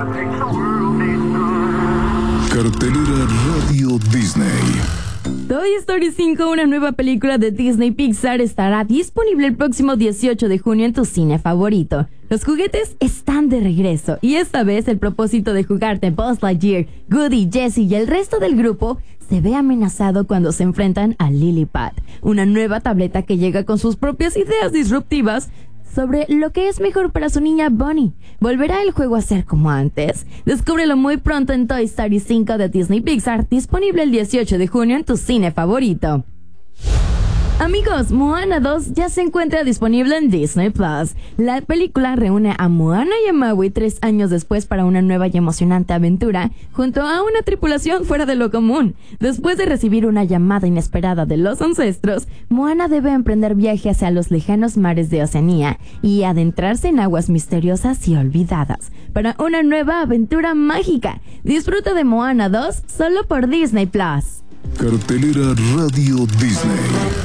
Cartelera Radio Disney. Toy Story 5, una nueva película de Disney Pixar, estará disponible el próximo 18 de junio en tu cine favorito. Los juguetes están de regreso y esta vez el propósito de jugarte Buzz Lightyear, Woody, Jessie y el resto del grupo se ve amenazado cuando se enfrentan a Lillipad, una nueva tableta que llega con sus propias ideas disruptivas sobre lo que es mejor para su niña Bunny. ¿Volverá el juego a ser como antes? Descúbrelo muy pronto en Toy Story 5 de Disney Pixar, disponible el 18 de junio en tu cine favorito. Amigos, Moana 2 ya se encuentra disponible en Disney Plus. La película reúne a Moana y a Maui 3 años después para una nueva y emocionante aventura junto a una tripulación fuera de lo común. Después de recibir una llamada inesperada de los ancestros, Moana debe emprender viaje hacia los lejanos mares de Oceanía y adentrarse en aguas misteriosas y olvidadas para una nueva aventura mágica. Disfruta de Moana 2 solo por Disney Plus. Cartelera Radio Disney.